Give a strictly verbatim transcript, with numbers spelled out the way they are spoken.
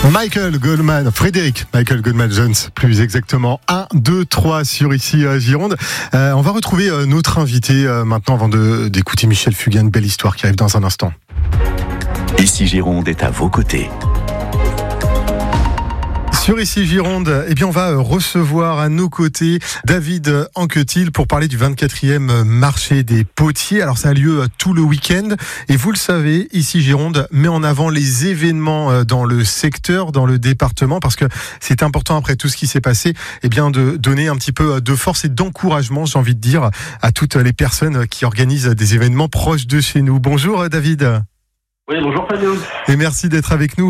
Michael Goldman, Frédéric Michael Goldman Jones, plus exactement. un, deux, trois sur ici à Gironde. Euh, on va retrouver euh, notre invité euh, maintenant avant de, d'écouter Michel Fugain, une belle histoire qui arrive dans un instant. Ici Gironde est à vos côtés. Sur Ici Gironde, eh bien on va recevoir à nos côtés David Anquetil pour parler du vingt-quatrième marché des potiers. Alors ça a lieu tout le week-end et vous le savez, Ici Gironde met en avant les événements dans le secteur, dans le département, parce que c'est important après tout ce qui s'est passé, eh bien de donner un petit peu de force et d'encouragement, j'ai envie de dire, à toutes les personnes qui organisent des événements proches de chez nous. Bonjour David. Oui, bonjour Fabien. Et merci d'être avec nous.